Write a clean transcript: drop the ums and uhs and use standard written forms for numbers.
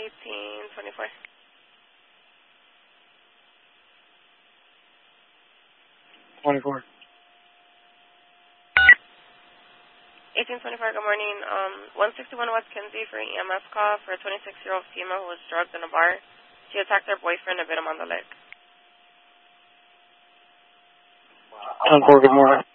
1824. 24. 1824, good morning. 161 West Kinsey for an EMS call for a 26-year-old female who was drugged in a bar. She attacked her boyfriend and bit him on the leg. 10-4, good morning.